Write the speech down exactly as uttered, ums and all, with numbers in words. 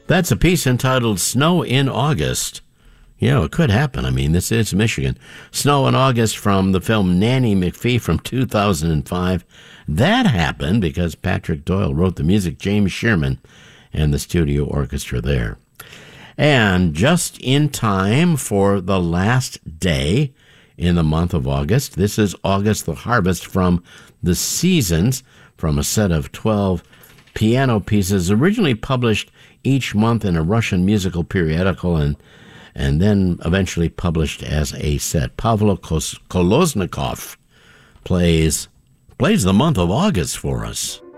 That's a piece entitled Snow in August. You know, it could happen. I mean, this is Michigan. Snow in August from the film Nanny McPhee from two thousand five. That happened because Patrick Doyle wrote the music, James Sherman, and the studio orchestra there. And just in time for the last day in the month of August, this is August the Harvest from The Seasons, from a set of twelve piano pieces originally published each month in a Russian musical periodical and and then eventually published as a set. Pavlo Kolosnikov plays plays the month of August for us.